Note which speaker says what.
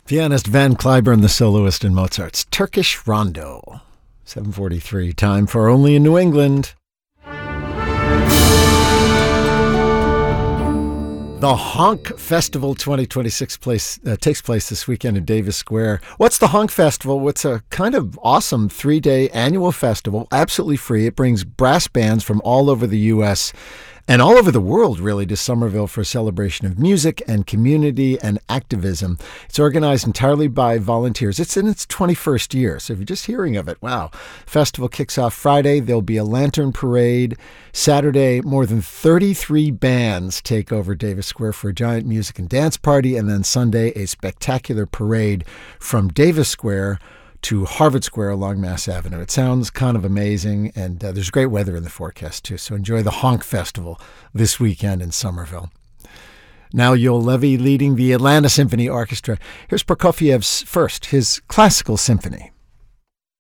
Speaker 1: Pianist Van Cliburn, the soloist in Mozart's Turkish Rondo. 7:43, time for Only in New England. The Honk Festival 2026 takes place this weekend in Davis Square. What's the Honk Festival? It's a kind of awesome 3-day annual festival, absolutely free. It brings brass bands from all over the U.S. and all over the world, really, to Somerville for a celebration of music and community and activism. It's organized entirely by volunteers. It's in its 21st year, so if you're just hearing of it, wow. Festival kicks off Friday. There'll be a lantern parade. Saturday, more than 33 bands take over Davis Square for a giant music and dance party. And then Sunday, a spectacular parade from Davis Square to Harvard Square along Mass Avenue. It sounds kind of amazing, and there's great weather in the forecast, too. So enjoy the Honk Festival this weekend in Somerville. Now Yoel Levi leading the Atlanta Symphony Orchestra. Here's Prokofiev's first, his classical symphony.